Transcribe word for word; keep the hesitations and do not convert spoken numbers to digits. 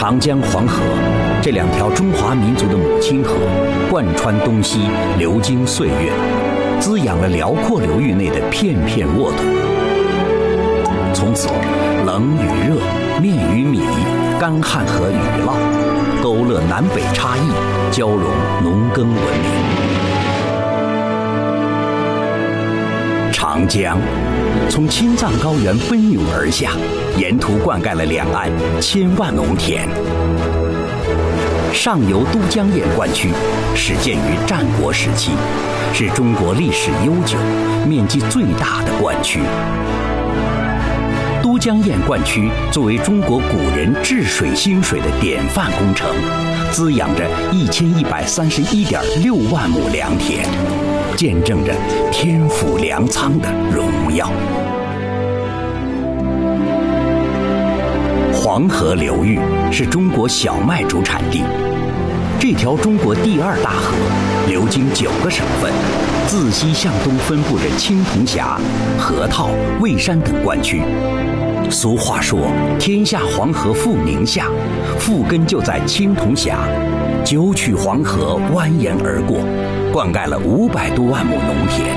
长江、黄河这两条中华民族的母亲河，贯穿东西，流经岁月，滋养了辽阔流域内的片片沃土。从此，冷与热，面与米，干旱和雨涝，勾勒南北差异，交融农耕文明。长江从青藏高原奔涌而下，沿途灌溉了两岸千万农田。上游都江堰灌区始建于战国时期，是中国历史悠久、面积最大的灌区。都江堰灌区作为中国古人治水兴水的典范工程，滋养着一千一百三十一点六万亩良田，见证着天府粮仓的荣耀。黄河流域是中国小麦主产地，这条中国第二大河流经九个省份，自西向东分布着青铜峡、河套、蔚山等灌区。俗话说，天下黄河覆宁夏，覆根就在青铜峡。九曲黄河蜿蜒而过，灌溉了五百多万亩农田。